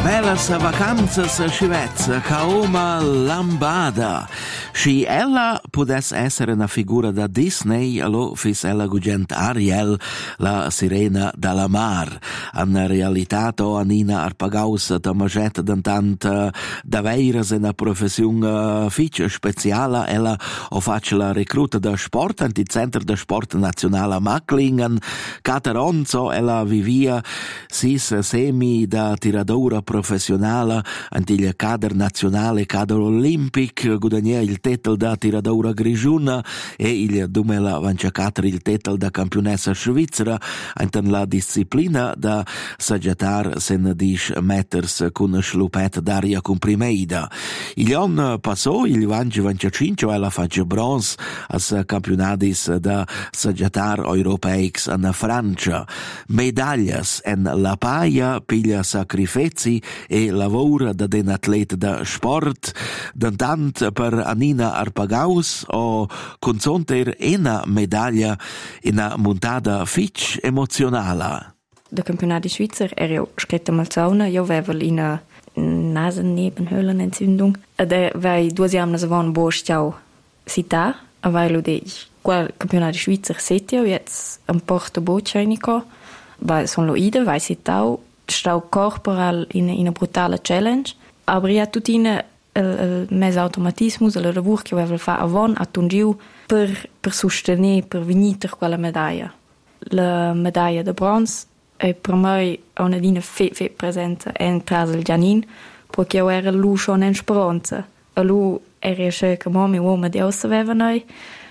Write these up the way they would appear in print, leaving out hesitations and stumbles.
Belas vacanzas a Scivezza, Kaoma Lambada. Si ella potesse essere una figura da Disney, allo fis ella gugent Ariel, la sirena dalla mar. In realtà, Anina Arpagaus Tomaget d'antant daveiras una professione fitch speciale, ella o faccia la recluta da sport, anti Center da Sport Nazionale Macklingen, Cateronzo, ella vivia sis semi da tiradora professionale, anti il cader nazionale, cader olimpic, guadagna il titolo da tiradora grigiuna e il 2024 il titolo da campionessa svizzera, anti la disciplina da saggiatar sen 10 meters con slupet d'aria comprimida. Il anno passò, il 2025, ella faccia bronze als campionadis da saggiatar europeics in Francia. Medaglias en la paia, piglia sacrifici e lavora da den atlet da sport, d'antant per Anina Arpagaus o consonter una medaglia in una montata fitch emozionale. Der Campionat Schweizer io scritto Malzona, io avevo una Nasennebenhöhlenentzündung. Da vai 2 anni avant Borstau città, vai lo dei. Quel Campionat Schweizer setio jetzt am Porto Bocenico, vai son lo ida, vai cittau, stau corporal in una brutale challenge, aber ja tut in il mes automatismus, il lavoro che avevo fa avant a Tungiu per sostenere, per vincere quella medaglia. La medaglia de bronze e per me una dina fe presenza en tras il Gianin, perché io era lui schon in speranza. E lui era che mi uomo di ossa aveva noi,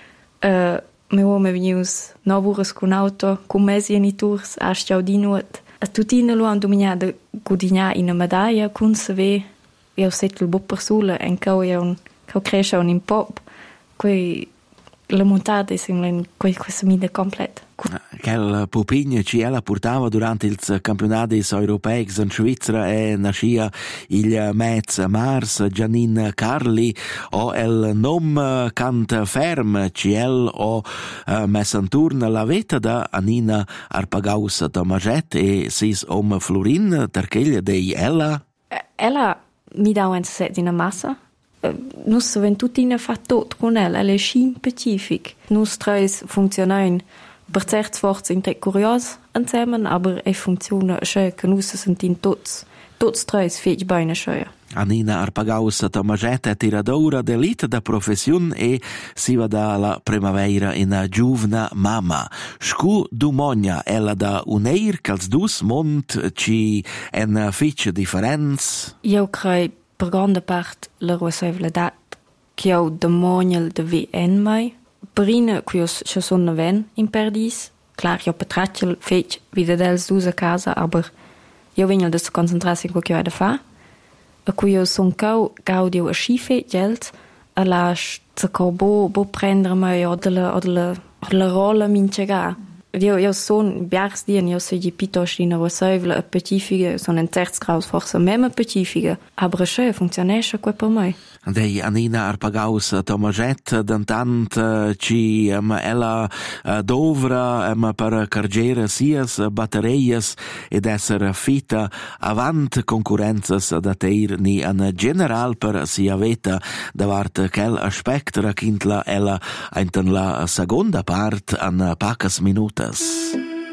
mi uomo venius 9 ore con auto, con mesi in tours, a stiau di nuot. E tutti in lui hanno dominato gudigna in una medaglia, con se ve, io setto il buon persona, e che cresce un pop, poi la montata è questa mida completa. Quel pupigno ci ella portava durante il campionati europei in Svizzera e nascia il mezz mars Gianin Carli o il nom cant ferm ciel o messa in turno la vita da Anina Arpagaus Tomaget e sis Florin tercheglia dei ella? Ella mi dà un set in massa. Nus wenn tutina fa tot con ella è specific. Nus treis funzionain per certs forza in tre curios insieme, aber funziona schön che nus sentin tots treis fech beine schön. Anina Arpagaus Tomaget è tiradora d'elite da professione e si va dalla primavera in giovna mamma. Scu Dumogna ella da uneir cals dus mont ci en fitch differenz. Io crei per grande parte la responsabilità che ho da monial de VN mai. Perina che io sono ven in perdis. Clar, io patraccio fech vida dels dus a casa, aber io vengo da concentrarsi in quel che ho da fa. E qui io sono gaudio a scife geld e lascio bo prendere mai o della rolla mincega. Io sono biarsdien, io sei piuttosto in una servola specifica, sono in terzo grado forse meno specifica, aber schön funzionesce qua per me. Dei Anina Arpagaus Tomaget d'antant ci ella dovra per cargere sias batterias ed essere fita avant concorrenzas da teir ni in general per sia veta davart quel aspect racintla ella in la seconda part an pacas minutas.